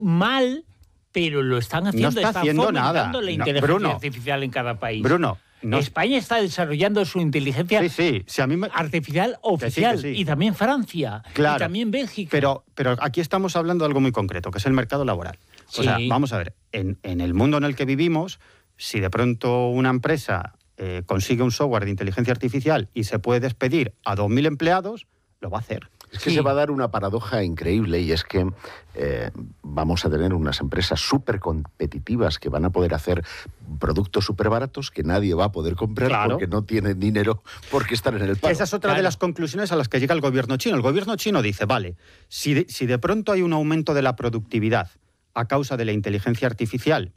mal, pero lo están haciendo. No está haciendo nada. La inteligencia artificial en cada país. Bruno, España está desarrollando su inteligencia artificial oficial, y también Francia, claro, y también Bélgica. Pero aquí estamos hablando de algo muy concreto, que es el mercado laboral. O sea, vamos a ver, en el mundo en el que vivimos, si de pronto una empresa consigue un software de inteligencia artificial y se puede despedir a 2.000 empleados, lo va a hacer. Es que se va a dar una paradoja increíble, y es que vamos a tener unas empresas súper competitivas que van a poder hacer productos súper baratos que nadie va a poder comprar porque no tienen dinero porque están en el paro. Esa es otra de las conclusiones a las que llega el gobierno chino. El gobierno chino dice, vale, si de pronto hay un aumento de la productividad a causa de la inteligencia artificial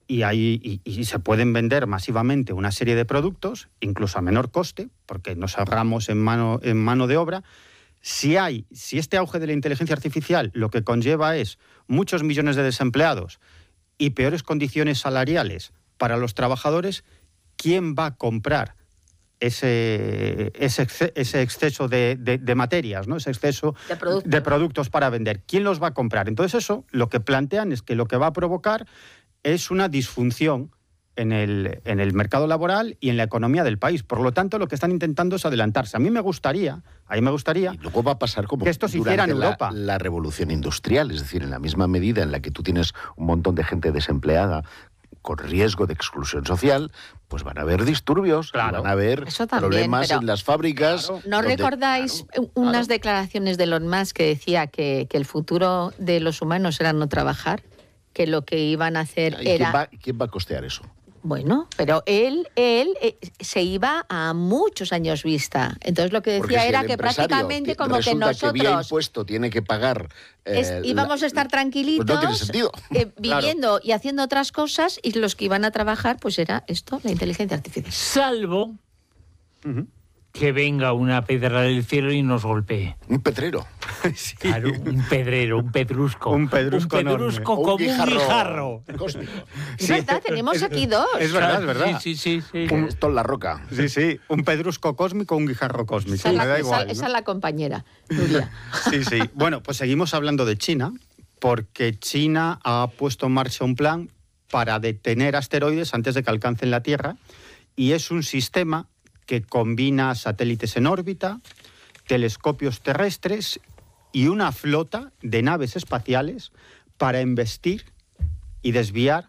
y se pueden vender masivamente una serie de productos, incluso a menor coste, porque nos ahorramos en mano de obra. Si este auge de la inteligencia artificial lo que conlleva es muchos millones de desempleados y peores condiciones salariales para los trabajadores, ¿quién va a comprar ese exceso de materias, ¿no? Ese exceso de productos para vender? ¿Quién los va a comprar? Entonces eso lo que plantean es que lo que va a provocar es una disfunción en el mercado laboral y en la economía del país. Por lo tanto, lo que están intentando es adelantarse. A mí me gustaría y luego va a pasar como que esto se hiciera en Europa. La revolución industrial, es decir, en la misma medida en la que tú tienes un montón de gente desempleada con riesgo de exclusión social, pues van a haber disturbios, van a haber problemas en las fábricas. ¿No recordáis unas declaraciones de Elon Musk que decía que el futuro de los humanos era no trabajar? Que lo que iban a hacer era... ¿Quién va a costear eso? Bueno, pero él se iba a muchos años vista. Entonces lo que decía era que prácticamente como que nosotros... que vía impuesto tiene que pagar... íbamos a estar tranquilitos, pues no tiene sentido. Viviendo y haciendo otras cosas, y los que iban a trabajar, pues era esto, la inteligencia artificial. Salvo que venga una pedra del cielo y nos golpee. Un pedrero. Sí. Claro, un pedrero, un pedrusco. Un pedrusco como un guijarro. Es verdad, tenemos aquí dos. Es verdad. Sí. Esto es la roca. Sí. Un pedrusco cósmico, un guijarro cósmico. Esa es la compañera, Nuria. Sí. Bueno, pues seguimos hablando de China, porque China ha puesto en marcha un plan para detener asteroides antes de que alcancen la Tierra, y es un sistema que combina satélites en órbita, telescopios terrestres y una flota de naves espaciales para embestir y desviar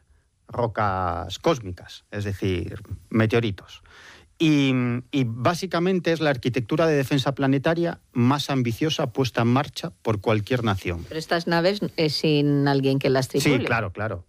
rocas cósmicas, es decir, meteoritos. Y básicamente es la arquitectura de defensa planetaria más ambiciosa puesta en marcha por cualquier nación. Pero estas naves es sin alguien que las tripule. Sí, claro.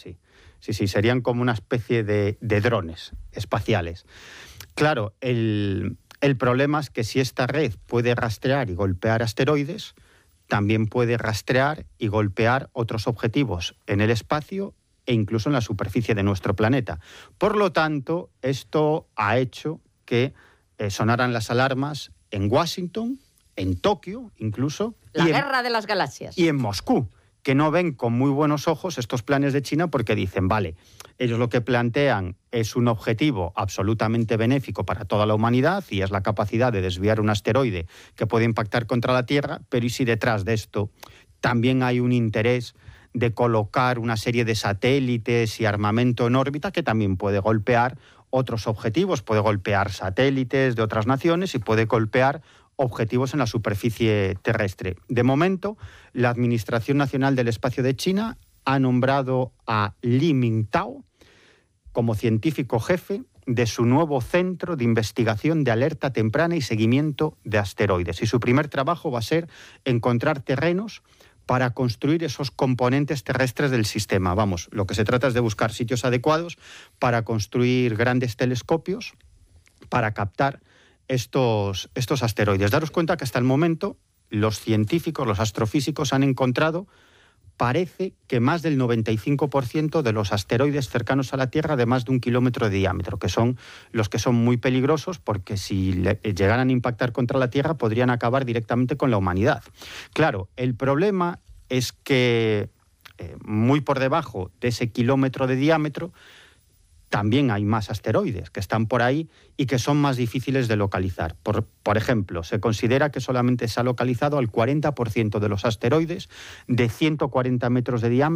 Sí, serían como una especie de drones espaciales. Claro, el problema es que si esta red puede rastrear y golpear asteroides, también puede rastrear y golpear otros objetivos en el espacio e incluso en la superficie de nuestro planeta. Por lo tanto, esto ha hecho que sonaran las alarmas en Washington, en Tokio incluso. La guerra de las galaxias. Y en Moscú, que no ven con muy buenos ojos estos planes de China porque dicen, vale, ellos lo que plantean es un objetivo absolutamente benéfico para toda la humanidad y es la capacidad de desviar un asteroide que puede impactar contra la Tierra, pero ¿y si detrás de esto también hay un interés de colocar una serie de satélites y armamento en órbita que también puede golpear otros objetivos, puede golpear satélites de otras naciones y puede golpear objetivos en la superficie terrestre? De momento, la Administración Nacional del Espacio de China ha nombrado a Li Mingtao como científico jefe de su nuevo centro de investigación de alerta temprana y seguimiento de asteroides. Y su primer trabajo va a ser encontrar terrenos para construir esos componentes terrestres del sistema. Vamos, lo que se trata es de buscar sitios adecuados para construir grandes telescopios para captar estos asteroides. Daros cuenta que hasta el momento los científicos, los astrofísicos han encontrado, parece que más del 95% de los asteroides cercanos a la Tierra de más de 1 kilómetro de diámetro, que son los que son muy peligrosos porque si llegaran a impactar contra la Tierra podrían acabar directamente con la humanidad. Claro, el problema es que muy por debajo de ese kilómetro de diámetro también hay más asteroides que están por ahí y que son más difíciles de localizar. Por ejemplo, se considera que solamente se ha localizado al 40% de los asteroides de 140 metros de diámetro